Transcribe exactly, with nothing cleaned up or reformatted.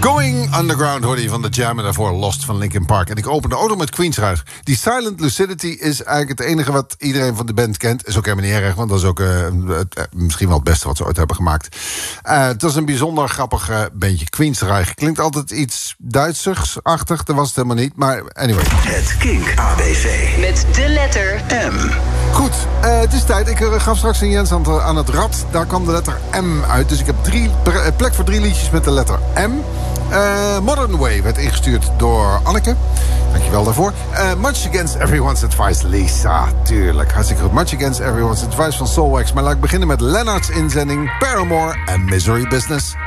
Going Underground hoorde je van de Jam en daarvoor Lost van Linkin Park. En ik open de auto met Queensrÿche. Die Silent Lucidity is eigenlijk het enige wat iedereen van de band kent. Is ook helemaal niet erg, want dat is ook uh, het, uh, misschien wel het beste wat ze ooit hebben gemaakt. Uh, het was een bijzonder grappig uh, bandje. Queensrÿche klinkt altijd iets Duitsers-achtig. Dat was het helemaal niet, maar anyway. Het Kink A B C. Met de letter M. Goed, uh, het is tijd. Ik uh, gaf straks een Jens aan, aan het rad. Daar kwam de letter M uit. Dus ik heb drie, plek voor drie liedjes met de letter M. Uh, Modern Way werd ingestuurd door Anneke. Dankjewel daarvoor. Uh, Much Against Everyone's Advice, Lisa. Tuurlijk, hartstikke goed. Much Against Everyone's Advice van Soulwax. Maar laat ik beginnen met Lennart's inzending, Paramore en Misery Business.